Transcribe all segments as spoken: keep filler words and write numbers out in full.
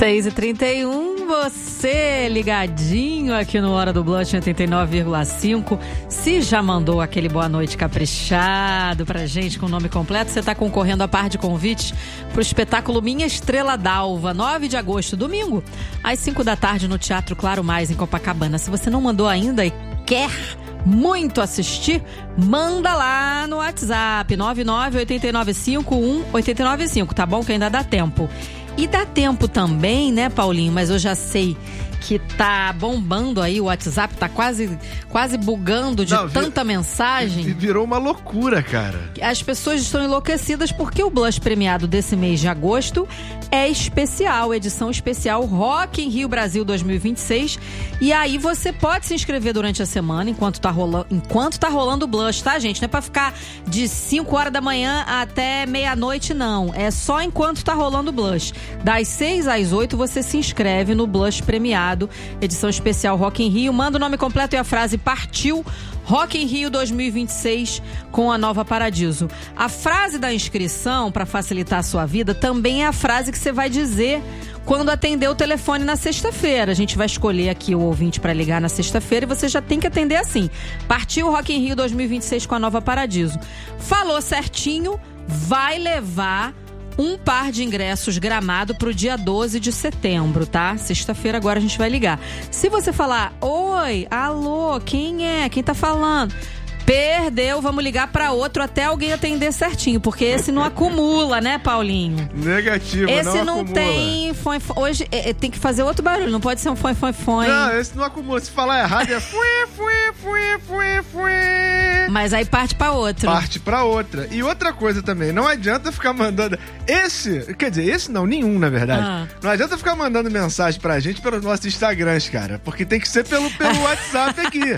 seis e trinta e um, você ligadinho aqui no Hora do Blush oitenta e nove vírgula cinco. Se já mandou aquele boa noite caprichado pra gente com o nome completo, você tá concorrendo a par de convites pro espetáculo Minha Estrela d'Alva, nove de agosto, domingo, às cinco da tarde no Teatro Claro Mais, em Copacabana. Se você não mandou ainda e quer muito assistir, manda lá no WhatsApp nove nove oito nove cinco um oito nove cinco, tá bom? Que ainda dá tempo. E dá tempo também, né, Paulinho? Mas eu já sei que tá bombando aí, o WhatsApp tá quase, quase bugando de Não, tanta vir, mensagem. Virou uma loucura, cara. As pessoas estão enlouquecidas porque o Blush premiado desse mês de agosto é especial, edição especial Rock in Rio Brasil dois mil e vinte e seis. E aí você pode se inscrever durante a semana, enquanto tá rolando, enquanto tá rolando o Blush, tá, gente? Não é pra ficar de cinco horas da manhã até meia-noite, não. É só enquanto tá rolando o Blush. Das seis às oito você se inscreve no Blush premiado, edição especial Rock in Rio. Manda o nome completo e a frase "Partiu Rock in Rio dois mil e vinte e seis com a Nova Paradiso". A frase da inscrição, para facilitar a sua vida, também é a frase que você vai dizer quando atender o telefone na sexta-feira. A gente vai escolher aqui o ouvinte para ligar na sexta-feira e você já tem que atender assim: "Partiu Rock in Rio dois mil e vinte e seis com a Nova Paradiso". Falou certinho, vai levar um par de ingressos Gramado pro dia doze de setembro, tá? Sexta-feira agora a gente vai ligar. Se você falar: "Oi, alô, quem é? Quem tá falando?", perdeu, vamos ligar pra outro até alguém atender certinho, porque esse não acumula, né, Paulinho? Negativo, esse não, não acumula. Tem foi, foi, hoje é, tem que fazer outro barulho, não pode ser um foi, foi, foi. Não, esse não acumula. Se falar errado é fui, fui, fui, fui, fui. Mas aí parte pra outra. Parte pra outra. E outra coisa também, não adianta ficar mandando... Esse, quer dizer, esse não, nenhum, na verdade. Ah. Não adianta ficar mandando mensagem pra gente pelos nossos Instagrams, cara. Porque tem que ser pelo, pelo WhatsApp aqui.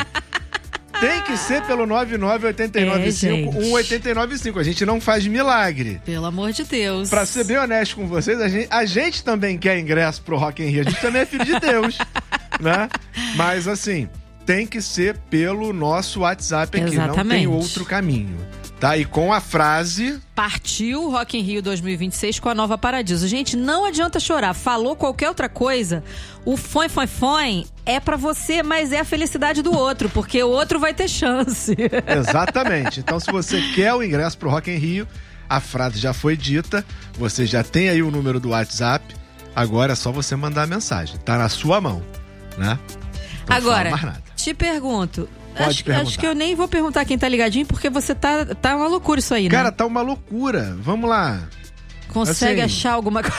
Tem que ser pelo nove nove oito nove cinco um oito nove cinco. A gente não faz milagre. Pelo amor de Deus. Pra ser bem honesto com vocês, a gente, a gente também quer ingresso pro Rock in Rio. A gente também é filho de Deus, né? Mas assim, tem que ser pelo nosso WhatsApp aqui. Exatamente. Não tem outro caminho. Tá? E com a frase... Partiu Rock in Rio dois mil e vinte e seis com a Nova Paradiso. Gente, não adianta chorar. Falou qualquer outra coisa, o foi, foi, foi é pra você, mas é a felicidade do outro, porque o outro vai ter chance. Exatamente. Então, se você quer o ingresso pro Rock in Rio, a frase já foi dita, você já tem aí o número do WhatsApp, agora é só você mandar a mensagem. Tá na sua mão, né? Não agora, fala mais nada. Te pergunto... Pode acho, perguntar. acho que eu nem vou perguntar quem tá ligadinho, porque você tá, tá uma loucura isso aí, né? Cara, tá uma loucura. Vamos lá. Consegue assim... achar alguma coisa?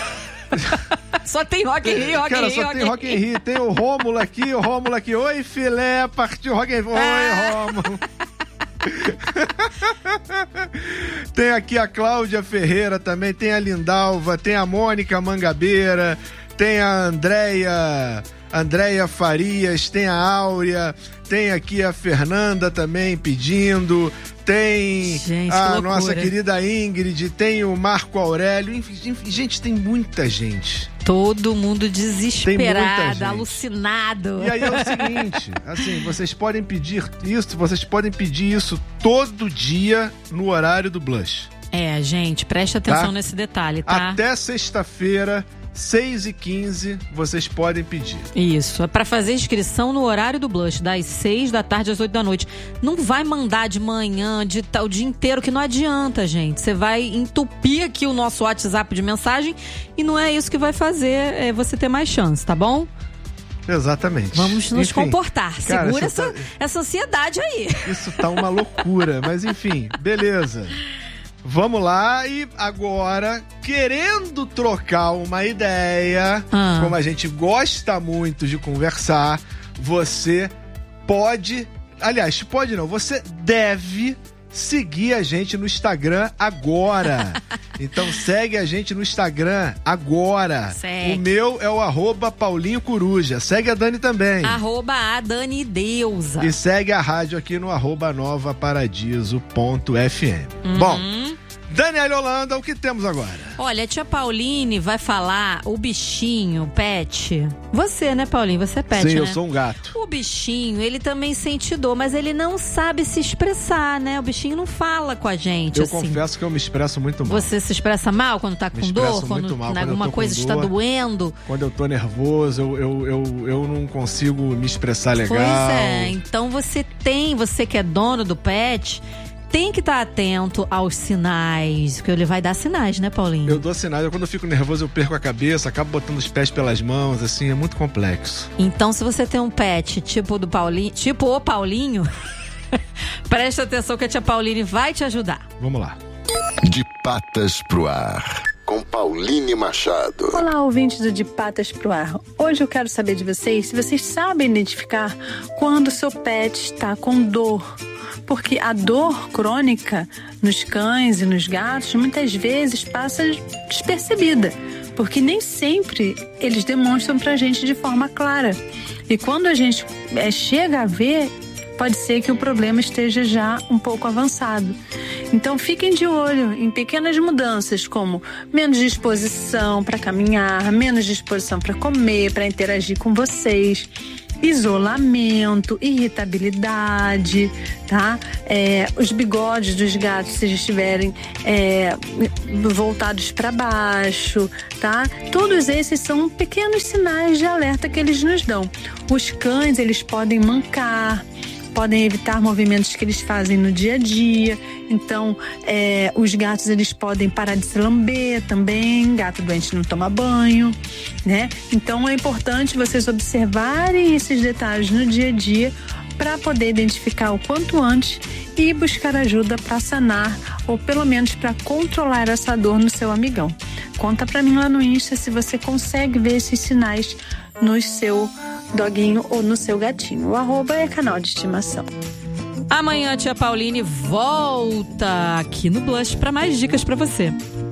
Só tem Rock in Rio, Rock Cara, in Rio, só Rock tem Rock in Rio. Tem o Rômulo aqui, o Rômulo aqui. Oi, filé, partiu Rock in Rio. Oi, ah. Rômulo. Tem aqui a Cláudia Ferreira também, tem a Lindalva, tem a Mônica Mangabeira, tem a Andréia... Andréia Farias, tem a Áurea, tem aqui a Fernanda também pedindo, tem gente, a nossa querida Ingrid, tem o Marco Aurélio, enfim, gente, tem muita gente. Todo mundo desesperado, alucinado. E aí é o seguinte, assim, vocês podem pedir isso, vocês podem pedir isso todo dia no horário do Blush. É, gente, preste atenção tá? nesse detalhe, tá? Até sexta-feira, seis e quinze, vocês podem pedir. Isso, é pra fazer inscrição no horário do Blush, das seis da tarde às oito da noite. Não vai mandar de manhã, de tal, o dia inteiro, que não adianta, gente. Você vai entupir aqui o nosso WhatsApp de mensagem e não é isso que vai fazer é, você ter mais chance, tá bom? Exatamente. Vamos nos enfim, cara, segura essa, tá... essa ansiedade aí. Isso tá uma loucura, mas enfim, beleza. Vamos lá, e agora, querendo trocar uma ideia, ah. como a gente gosta muito de conversar, você pode, aliás, pode não, você deve seguir a gente no Instagram agora. Então segue a gente no Instagram agora. Segue. O meu é o arroba Paulinho Coruja. Segue a Dani também. Arroba a Dani Deusa. E segue a rádio aqui no arroba nova paradiso ponto f m. Uhum. Bom, Daniela Holanda, o que temos agora? Olha, a tia Pauline vai falar o bichinho, pet. Você, né, Paulinho? Você é pet, Sim, né? eu sou um gato. O bichinho, ele também sente dor, mas ele não sabe se expressar, né? O bichinho não fala com a gente, Eu assim. confesso que eu me expresso muito mal. Você se expressa mal quando tá com Me dor? expresso Quando, muito mal. quando Quando alguma eu tô coisa com está dor, doendo? Quando eu tô nervoso, eu, eu, eu, eu não consigo me expressar legal. Pois é, então você tem, você que é dono do pet, tem que estar atento aos sinais, porque ele vai dar sinais, né, Paulinho? Eu dou sinais, eu, quando eu fico nervoso eu perco a cabeça, acabo botando os pés pelas mãos, assim, é muito complexo. Então, se você tem um pet tipo do Paulinho, tipo o Paulinho, presta atenção que a tia Pauline vai te ajudar. Vamos lá. De Patas pro Ar, com Pauline Machado. Olá, ouvintes do De Patas pro Ar. Hoje eu quero saber de vocês se vocês sabem identificar quando o seu pet está com dor. Porque a dor crônica nos cães e nos gatos muitas vezes passa despercebida, porque nem sempre eles demonstram pra gente de forma clara. E quando a gente é, chega a ver, pode ser que o problema esteja já um pouco avançado. Então fiquem de olho em pequenas mudanças, como menos disposição para caminhar, menos disposição para comer, para interagir com vocês, isolamento, irritabilidade, tá? É, os bigodes dos gatos, se eles estiverem é, voltados para baixo, tá? Todos esses são pequenos sinais de alerta que eles nos dão. Os cães, eles podem mancar, podem evitar movimentos que eles fazem no dia a dia. Então, é, os gatos, eles podem parar de se lamber também. Gato doente não toma banho, né? Então, é importante vocês observarem esses detalhes no dia a dia para poder identificar o quanto antes e buscar ajuda para sanar ou pelo menos para controlar essa dor no seu amigão. Conta para mim lá no Insta se você consegue ver esses sinais no seu doguinho ou no seu gatinho. O arroba é canal de estimação. Amanhã a tia Pauline volta aqui no Blush para mais dicas para você.